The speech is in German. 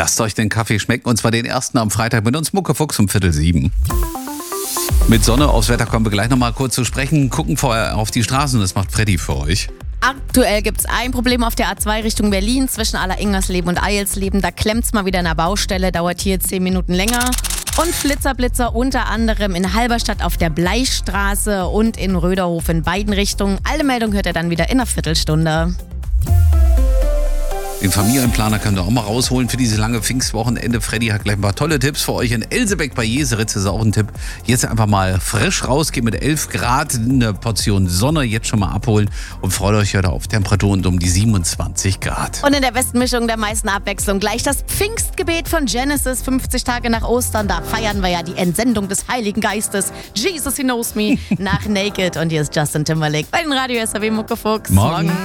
Lasst euch den Kaffee schmecken und zwar den ersten am Freitag mit uns Muckefuchs um 6:45. Mit Sonne aufs Wetter kommen wir gleich nochmal kurz zu sprechen. Gucken vorher auf die Straßen, das macht Freddy für euch. Aktuell gibt es ein Problem auf der A2 Richtung Berlin zwischen Allersingersleben und Eilsleben. Da klemmt's mal wieder an der Baustelle, dauert hier 10 Minuten länger. Und Flitzer unter anderem in Halberstadt auf der Bleichstraße und in Röderhof in beiden Richtungen. Alle Meldungen hört ihr dann wieder in einer Viertelstunde. Den Familienplaner könnt ihr auch mal rausholen für dieses lange Pfingstwochenende. Freddy hat gleich ein paar tolle Tipps für euch. In Elsebeck bei Jeseritz ist auch ein Tipp. Jetzt einfach mal frisch rausgehen mit 11 Grad, eine Portion Sonne jetzt schon mal abholen und freut euch heute auf Temperaturen um die 27 Grad. Und in der besten Mischung der meisten Abwechslung gleich das Pfingstgebet von Genesis, 50 Tage nach Ostern. Da feiern wir ja die Entsendung des Heiligen Geistes. Jesus, He Knows Me, nach Naked. Und hier ist Justin Timberlake bei den Radio SAW Muckefuchs. Morgen.